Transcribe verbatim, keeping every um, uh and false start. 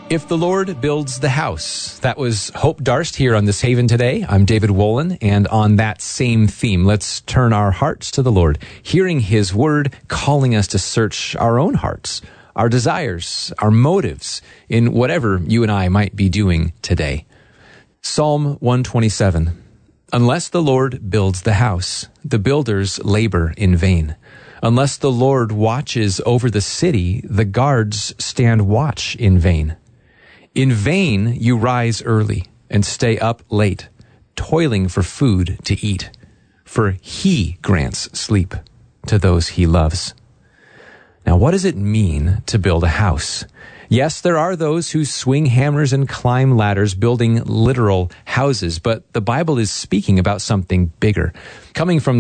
If the Lord builds the house. That was Hope Darst here on This Haven today. I'm David Wolin, and on that same theme, let's turn our hearts to the Lord, hearing His word, calling us to search our own hearts, our desires, our motives, in whatever you and I might be doing today. Psalm one twenty-seven. Unless the Lord builds the house, the builders labor in vain. Unless the Lord watches over the city, the guards stand watch in vain. In vain you rise early and stay up late, toiling for food to eat, for He grants sleep to those He loves. Now, what does it mean to build a house? Yes, there are those who swing hammers and climb ladders building literal houses, but the Bible is speaking about something bigger. Coming from